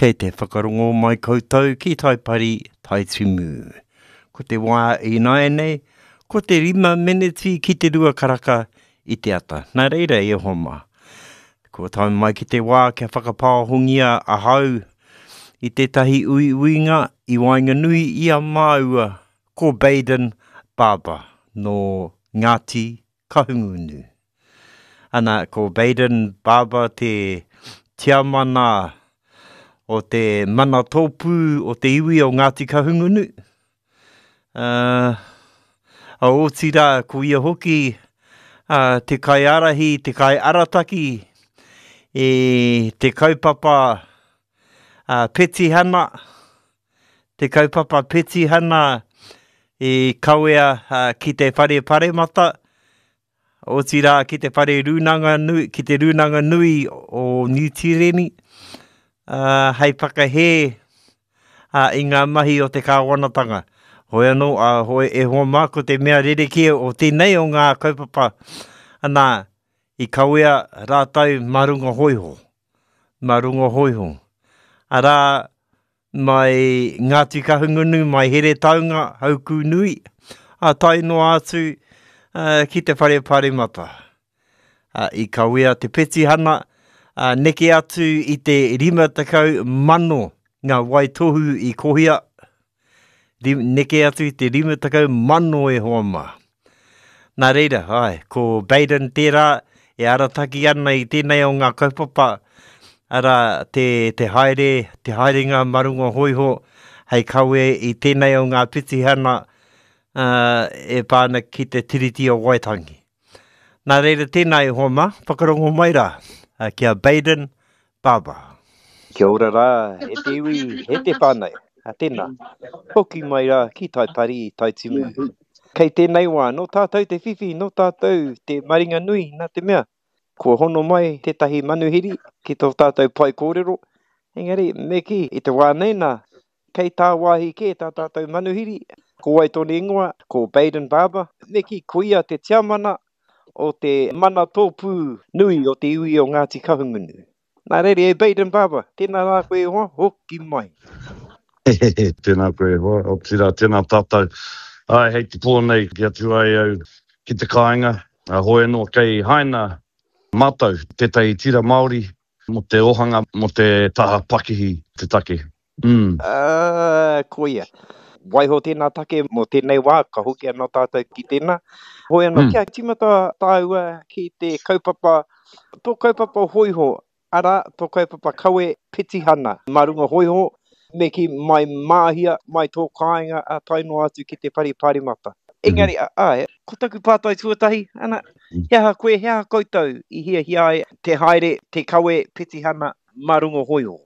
Kei te whakarongo mai koutou ki tai pari tai timu. Ko te wā i nai nei, ko te 5 miniti ki te 2 karaka i te ata. Nā reira e homa. Ko tai mai ki te wā kia whakapāhungia a hau i tētahi uinga i Wainganui i a māua ko Baden Baba no Ngāti Kahungunu. Ana ko Baden Baba te tiamana o te mana tōpū o te iwi o Ngāti Kahungunu. A o tira ko ia hoki te kaiarahi, te kai arataki, e te kaupapa petihana, te kaupapa petihana e kawea ki te whare paremata, o tira ki te whare runanga nui, ki te runanga nui o New Tireni, hei whakahe i ngā mahi o te kāwanatanga. Hoi anō, hoi e hoa mā ko te mea rerekia o tēnei o ngā kaupapa ana i kawea rātau marunga hoiho. Marunga hoiho. Arā mai Ngāti Kahungunu, mai here taunga hauku nui, a taino atu ki te whare paremata. I kawea te petihana, neke atu i te 50 mano ngā waitohu i kohia, neke atu i te 50 mano e hoa mā. Nā reira, ko Baden tērā e arataki ana i tēnei o ngā kaupapa, ara te haere ngā marunga hoiho, hei kawe i tēnei o ngā petihana e pāna ki te tiriti o Waitangi. Nā reira tēnei hoa mā, whakarongo mai rā, kia Baden Baba. Kia ora rā, he te iwi, he te whānau, tēnā. Hoki mai rā, ki tai pari, tai timu. Kei tēnei wā, no tātou te whiwhi, no tātou te maringa nui, nā te mea. Kua hono mai tētahi manuhiri, ki tō tātou pai kōrero. Engari, me ki, i te wā nei nā, kei tā wāhi ke tā tātou manuhiri. Ko wai tōni ingoa, ko Baden Baba. Me ki, ko ia te tiamana o te mana tōpū nui o te iwi o Ngāti Kahungunu. Nā reire e Baden Baba, tēnā rā koe hoa, hoki mai. Tēnā koe hoa, o tira, tēnā tātou. Ai, hei te pōnei, ki atu ai au ki te kāinga. Hoi anō kei haina mātou, tētai tira Māori, mo te ohanga, mo te taha pakihi, te take. Ko ia. Waiho tēnā take mo tēnei wā, ka hoki anō tātou ki tēnā. Hoi anō, kia timata tāua ki te kaupapa, tō kaupapa hoiho, ara tō kaupapa kawe petihana, marunga hoiho, me ki mai māhia, mai tō kāinga a taino atu ki te pari parimata. Engari, ko taku pātai tuatahi, ana, hea koe, hea koutou, i hia te haere, te kawe petihana, marunga hoiho.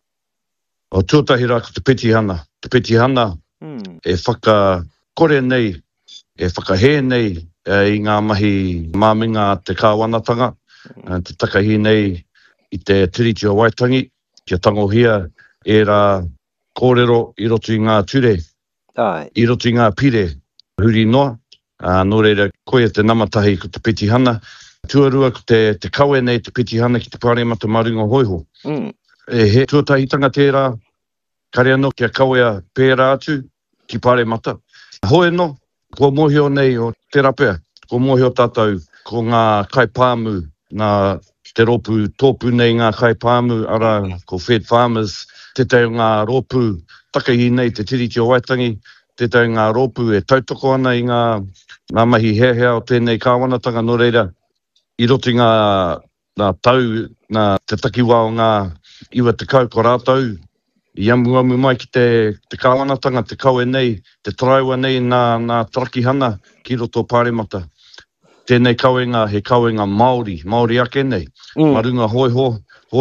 O tuatahi rā ko te petihana. Te petihana e whakakore nei, e whakahe nei i ngā mahi māminga te kāwanatanga, te takahi nei i te tiriti o Waitangi, kia tangohia e rā kōrero i roto i ngā ture, i roto i ngā pire, huri noa, nō reira koe te namatahi ko te petihana, tuarua ko te kawe nei te petihana ki te pāremata marunga hoiho. E he tuatahitanga tērā, kare anō kia kawea pērā atu ki pāremata. Hoi anō, ko mohio nei o te rapea, ko mohio tātou, ko ngā kaipāmu, nā te ropu tōpu nei ngā kaipāmu, ara ko Fed Farmers, te tau ngā rōpū, takahi nei te tiriti o Waitangi, te tau ngā rōpū e tautoko ana i ngā mahi hea o tēnei kāwanatanga no reira, i roti ngā tau, ngā te takiwā o ngā iwa te kau ko rātau, i amu mai ki te kāwanatanga, te kaue nei, te traiwa nei ngā tarakihana ki roto pāremata. Tēnei kauenga, he kauenga Māori ake nei, marunga hoiho,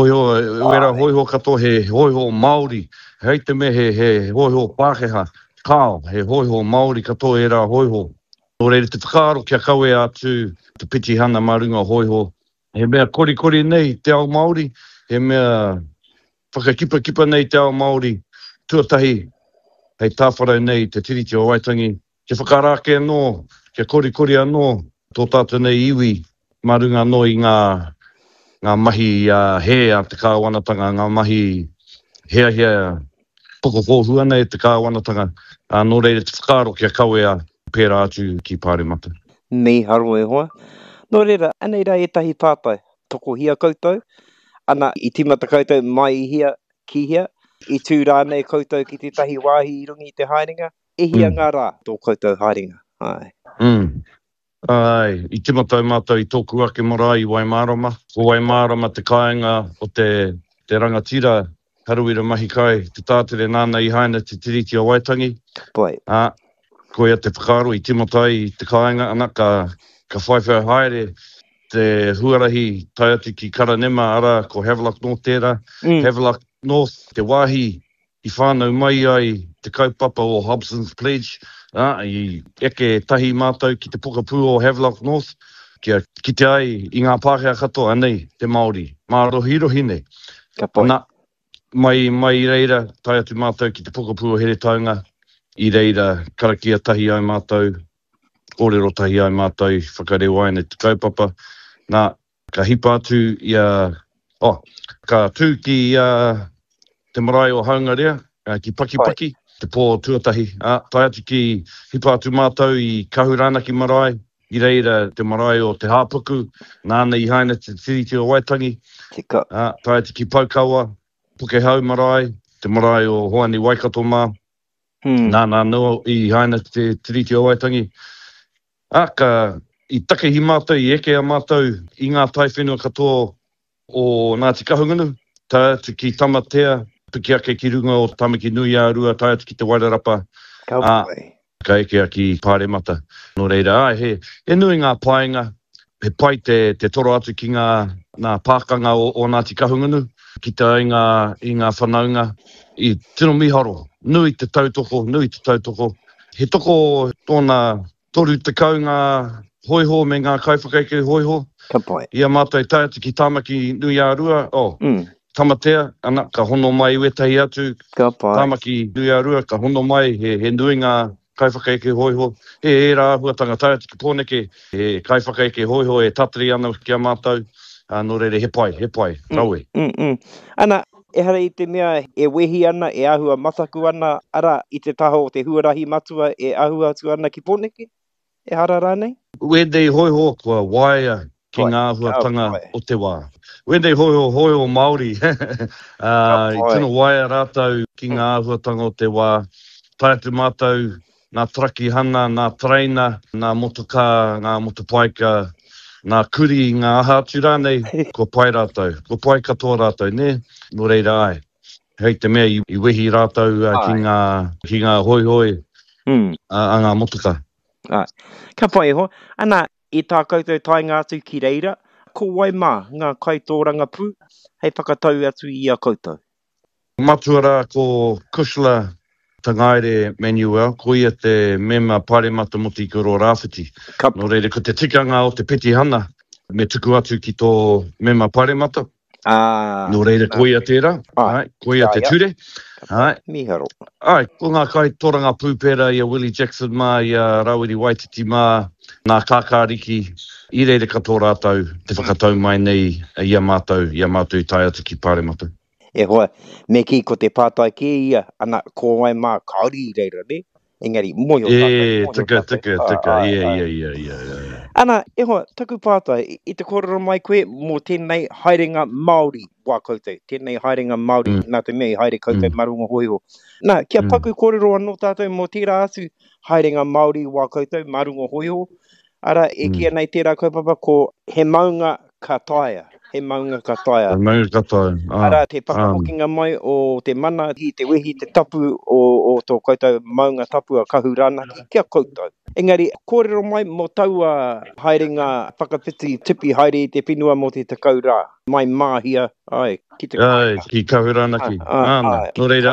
uera hoiho kato, he hoiho Māori, hei te me he hoiho Pākehā, kāo, he hoiho Māori kato e rā hoiho. Nō reire te whakaaro kia kaue atu, te petihana marunga hoiho, he mea kori nei te ao Māori, he mea whakakipa nei te ao Māori, tuatahi, hei tāwharau nei te tiriti o Waitangi, kia whakarake anō, kia kori anō, tō tātou nei iwi, marunga anō i ngā mahi hea te kāwanatanga, ngā mahi hea pokokōhua nei te kāwanatanga. Nō reira te whakaaro kia kawea pērā atu ki Pāremata. Me haro e hoa. Nō reira, anei rā e tahi pātai, toko hia koutou, ana i timata koutou mai i hia, ki hia, i tū rānei koutou ki te tahi wāhi i rungi i te haerenga, e hia ngā rā tō koutou haerenga. Ai. Ai, i timata mātou i tōku ake marae i Waimārama. Ko Waimārama te kāinga o te rangatira, haruira mahi kai, te tātere nāna i haina te tiriti o Waitangi. Pai. Koia te whakaaro i timata i te kāinga, ana ka whaiwhai haere, te huarahi tai atu ki Karanema ara ko Havelock North tērā. Havelock North, te wāhi i whānau mai ai te kaupapa o Hobson's Pledge, i eke tahi mātou ki te pokapū o Havelock North, ki te ai i ngā Pākehā katoa, anei, te Māori, rohi nei. Ana, mai reira, tai atu mātou ki te pokapū o Here Taunga, i reira, karakia tahi ai mātou, kōrero tahi ai mātou, whakareo ai nei te kaupapa. Nā, ka hipa atu ka tū ki te marae o Haungarea, ki Pakipaki, te pō tuatahi. Tai atu ki hipa atu mātou i Kahuranaki marae, i reira te marae o te Hāpuku, nāna i haina te tiriti o Waitangi. Tai atu ki Paukawa, Pukehau marae, te marae o Hoani Waikato mā, nāna noa i haina te tiriti o Waitangi. I takehi mātou, i eke a mātou, i ngā tai whenua katoa o Ngāti Kahungunu, tai atu ki Tamatea, piki ake ki runga o Tamaki Nui a Rua, tai atu ki te Wairarapa. Ka eke a ki Pāremata. Nō reira, he nui ngā paenga, he pai te toro atu ki ngā pākanga o Ngāti Kahungunu, ki te i ngā whanaunga, i tino miharo, nui te tautoko. He toko tōna toru te kau ngā hoiho me ngā kaiwhakaike hoiho. Ia mātai tai atu ki Tamaki Nui a Rua, Tamatea, ana, ka hono mai wetahi atu. Tamaki Nui a Rua, ka hono mai, he nui ngā kaiwhakaike hoiho. He rāhuatanga tai atu ki Pōneke, he kaiwhakaike hoiho e tatari ana ki a mātou. Nō reire, he pai, raue. Ana, e hara i te mea, e wehi ana, e ahua mataku ana, ara i te taho o te huarahi matua, e ahua atu ana ki Pōneke? E hara rānei? Wendei hoiho kua waia ki ngā huatanga o te wā. Wendei hoiho Māori. I tino waia rātau ki ngā huatanga o te wā. Tai atu mātou, nā traki hana, nā traina, nā motoka, ngā motopaika, nā kuri, ngā aha atu rānei, ko pai rātau. Ko pai katoa rātau, ne? Nō reira ai. Hei te mea i wehi rātau ki ngā hoihoi a ngā motoka. Ka pai ho, ana i tā koutou tainga atu ki reira, ko wai mā ngā kaitōranga pū, hei whakatau atu i a koutou. Matua ko Kushla Tangaire Manuel, ko ia te mema Pāremata Moti Kuro Rāwhiti. Nō reire, ko te tikanga o te Petihana, me tuku atu ki tō mema Pāremata. Nō reire, ko ia tērā, ko ia te ture. Miharo. Ko ngā kai toranga pūpera i a Willie Jackson mā, i a Rawiri Waititi mā, nā kākāriki, i reire katoa rātau, te whakatau mai nei i a mātou i tai atu ki Pāremata. E hoa, me ki ko te pātai ki ia, ana ko wai mā kauri i reira, ne? Engari, moio tika, Ana, e hoa, taku pātai, i te kororo mai koe, mō tēnei haerenga Māori wā koutou, tēnei haerenga Māori, nā te mea i haere koutou marunga hoiho. Nā, kia paku kororo anō tātou mō tērā atu haerenga Māori wā koutou marunga hoiho, ara e kia nei tērā kaupapa ko he maunga kataia. Ara te whakahokinga mai o te mana i te wehi te tapu o tō koutou maunga tapu a Kahuranaki, kia koutou. Engari, kōrero mai mo taua haerenga whakawhiti tipi haere i te whenua mo te takau rā. Mai māhia, ki te kahuranaki. Ki Kahuranaki. Nō reira,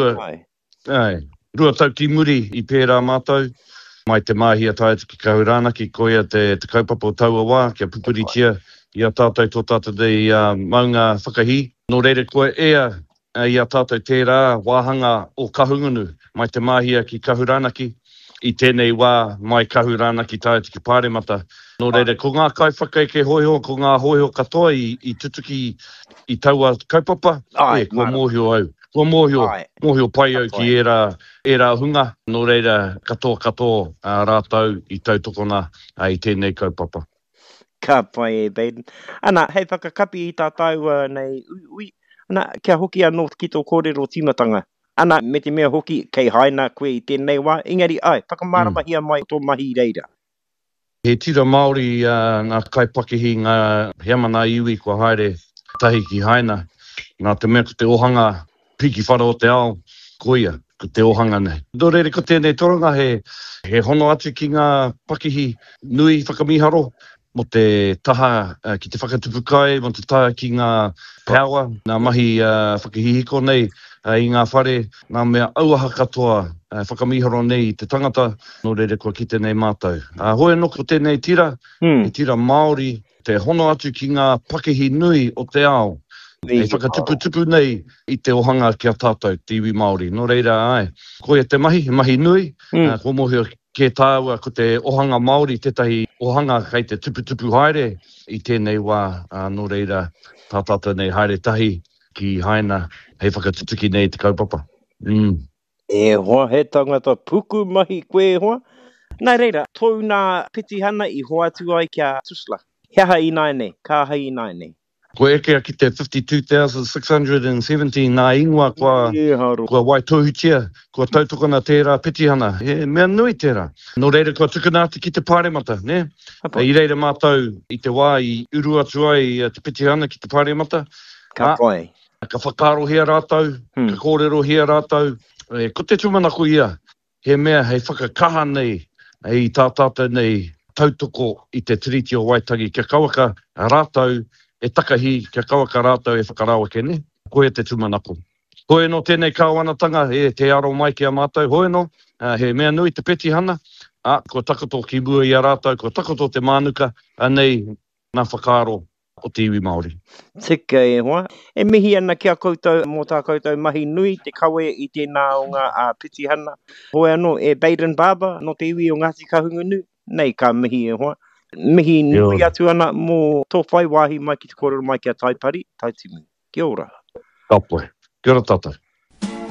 rua tau ki muri i pērā mātou. Mai te māhia tai atu ki Kahuranaki, ko ia te kaupapa o taua wā, kia pupuritia. Ia tātou tō tātou i maunga whakahi. Nō reire koe ia tātou tērā wāhanga o Kahungunu, mai te māhia ki Kahuranaki, i tēnei wā mai Kahuranaki tai atu ki Pāremata. Nō reire, ko ngā kai whakaike hoiho, ko ngā hoiho katoa i tutuki i taua kaupapa, kua mōhio au. Kua mōhio, Ai. mōhio pai au ki e rā hunga, nō reira katoa rātau I tautokona I tēnei kaupapa. Ka pai e Baden. Ana, hei whakakapi I tātou nei ui. Ana, kia hoki anō ki tō kōrero timatanga. Ana, me te mea hoki, kei haina koe I tēnei wā. Engari, ai, whakamaramahi mai tō mahi reira. He tira Māori ngā kaipakihi, ngā heamana iwi kua haere tahi ki haina. Nā te mea ko te ohanga piki whara o te ao, koia, ko te ohanga nei. Nō reire ko tēnei toronga he hono atu ki ngā pakihi nui whakamiharo, mo te taha ki te whakatupu kai, mo te taha ki ngā power, ngā mahi whakahihiko nei I ngā whare, ngā mea auaha katoa whakamiharo nei te tangata, nō reire kua ki tēnei mātou. Hoi anō ko tēnei tira, he tira Māori, te hono atu ki ngā pakihi nui o te ao, e whakatupu nei I te ohanga kia tātou, te iwi Māori. Nō reira, ai, koe te mahi nui, ko mohio ke tāua ko te ohanga Māori, tētahi ohanga kei te tupu haere, I tēnei wā, nō reira, tā tātou nei haere tahi ki haina, hei whakatutuki nei te kaupapa. E hoa, he tangata puku mahi koe hoa. Nā reira, tōu nā pitihana I hoa atu ai kia Tusla. Heaha I nai nei, ka hai I nai nei. Ko eke ki te 52,617 nā ingoa kua Waitohutia, kua tautokana tērā pitihana. He mea nui tērā. Nō reira kua tukunāti ki te pāremata, ne? I reira mātou I te wā I uru atu ai te pitihana ki te pāremata. Ka pai. Ka whakaro hea rātou, ka kōrero hea rātou. Ko te tumanako ia, he mea hei whakakaha nei, I tātātou nei tautoko I te tiriti o Waitangi. Kia kawaka rātou, e takahi, kia kawaka rātou e whakarawake ne. Koe te tumanako. Koe no tēnei kāwanatanga, e te aro mai kia mātou. Hoi no, he mea nui te petihana. Ko takoto ki mua I a rātou, ko takoto te mānuka, anei nā whakaro o te iwi Māori. Tika e hoa. E mihi ana kia koutou mō tā koutou mahi nui, te kawe I tēnā o ngā pitihana. Hoi anō e Baden Barber, no te iwi o Ngāti Kahungunu, nei ka mihi e hoa. Mihi nui atu ana mō tō whai wāhi mai ki te kōrero mai kia Taipari, Taitimu. Kia ora. Ka pai. Kia ora tātou.